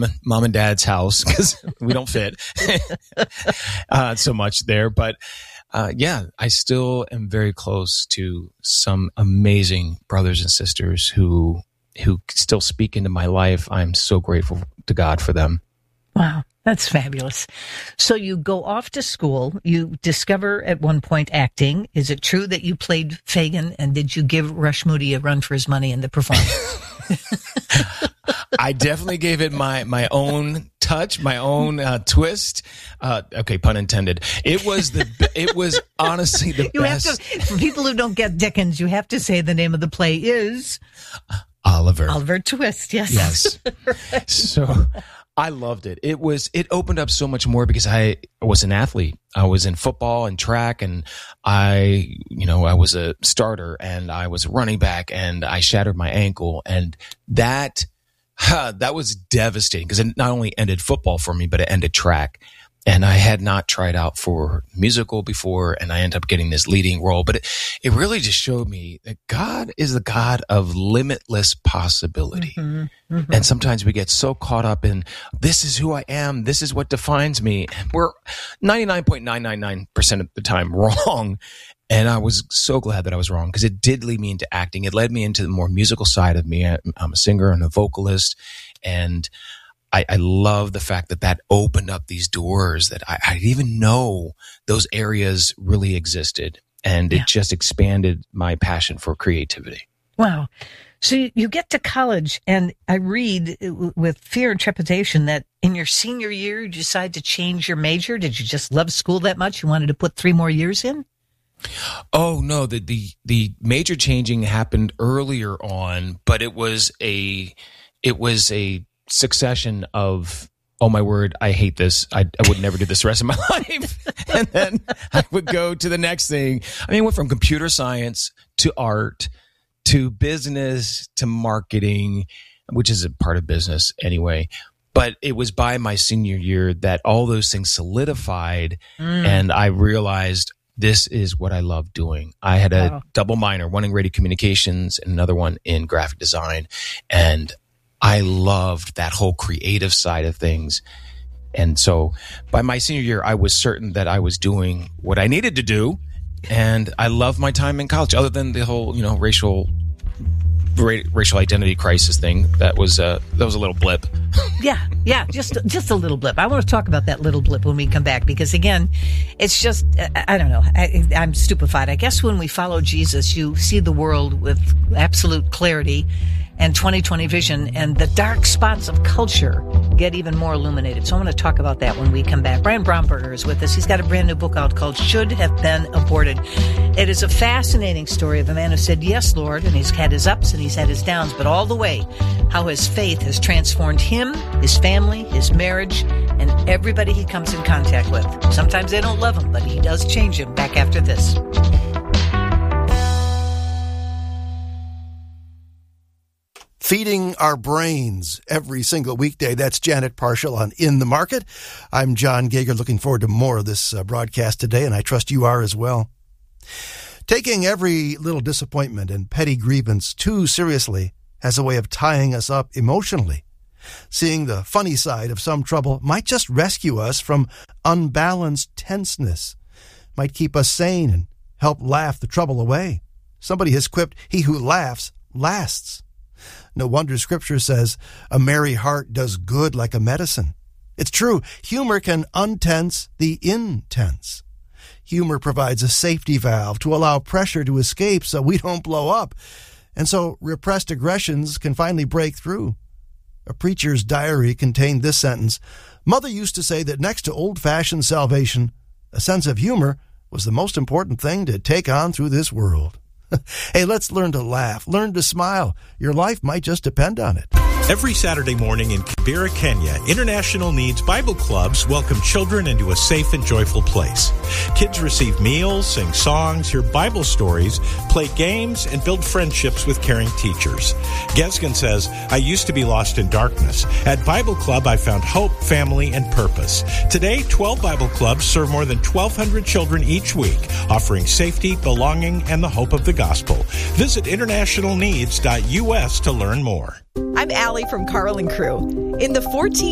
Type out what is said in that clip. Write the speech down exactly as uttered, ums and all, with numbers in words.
mom and mom and dad's house because we don't fit uh, so much there. But uh, yeah, I still am very close to some amazing brothers and sisters who who still speak into my life. I'm so grateful to God for them. Wow. That's fabulous. So you go off to school. You discover at one point acting. Is it true that you played Fagin? And did you give Rush Moody a run for his money in the performance? I definitely gave it my, my own touch, my own uh, twist. Uh, okay, pun intended. It was the. It was honestly the you best. Have to, for people who don't get Dickens, you have to say the name of the play is Oliver. Oliver Twist. Yes. Yes. Right. So. I loved it. It was, it opened up so much more because I was an athlete. I was in football and track, and I, you know, I was a starter and I was a running back, and I shattered my ankle. And that, huh, that was devastating because it not only ended football for me, but it ended track. And I had not tried out for musical before, and I ended up getting this leading role. But it, it really just showed me that God is the God of limitless possibility. Mm-hmm, mm-hmm. And sometimes we get so caught up in, this is who I am, this is what defines me. And we're ninety-nine point nine nine nine percent of the time wrong. And I was so glad that I was wrong because it did lead me into acting. It led me into the more musical side of me. I'm a singer and a vocalist, and I, I love the fact that that opened up these doors that I, I didn't even know those areas really existed. And it yeah. just expanded my passion for creativity. Wow. So you, you get to college, and I read with fear and trepidation that in your senior year, you decide to change your major. Did you just love school that much? You wanted to put three more years in? Oh, no. The, the, the major changing happened earlier on, but it was a, it was a, succession of, oh my word, I hate this. I, I would never do this the rest of my life. And then I would go to the next thing. I mean, I went from computer science to art to business to marketing, which is a part of business anyway. But it was by my senior year that all those things solidified, mm. and I realized this is what I love doing. I had a wow. double minor, one in radio communications and another one in graphic design. And I loved that whole creative side of things. And so by my senior year, I was certain that I was doing what I needed to do. And I loved my time in college, other than the whole, you know, racial ra- racial identity crisis thing. That was uh, that was a little blip. Yeah, yeah, just just a little blip. I want to talk about that little blip when we come back, because again, it's just, I, I don't know, I, I'm stupefied. I guess when we follow Jesus, you see the world with absolute clarity and twenty twenty vision, and the dark spots of culture get even more illuminated. So I want to talk about that when we come back. Brian Bromberger is with us. He's got a brand new book out called Should Have Been Aborted. It is a fascinating story of a man who said, yes, Lord, and he's had his ups and he's had his downs, but all the way, how his faith has transformed him, his family, his marriage, and everybody he comes in contact with. Sometimes they don't love him, but he does change him. Back after this. Feeding our brains every single weekday. That's Janet Parshall on In the Market. I'm John Gager, looking forward to more of this uh, broadcast today, and I trust you are as well. Taking every little disappointment and petty grievance too seriously has a way of tying us up emotionally. Seeing the funny side of some trouble might just rescue us from unbalanced tenseness, might keep us sane and help laugh the trouble away. Somebody has quipped, he who laughs lasts. No wonder Scripture says, a merry heart does good like a medicine. It's true. Humor can untense the intense. Humor provides a safety valve to allow pressure to escape so we don't blow up. And so repressed aggressions can finally break through. A preacher's diary contained this sentence. Mother used to say that next to old-fashioned salvation, a sense of humor was the most important thing to take on through this world. Hey, let's learn to laugh, learn to smile. Your life might just depend on it. Every Saturday morning in Kibera, Kenya, International Needs Bible Clubs welcome children into a safe and joyful place. Kids receive meals, sing songs, hear Bible stories, play games, and build friendships with caring teachers. Gesgen says, I used to be lost in darkness. At Bible Club, I found hope, family, and purpose. Today, twelve Bible Clubs serve more than twelve hundred children each week, offering safety, belonging, and the hope of the gospel. Visit international needs dot U S to learn more. I'm Allie from Carl and Crew. In the fourteen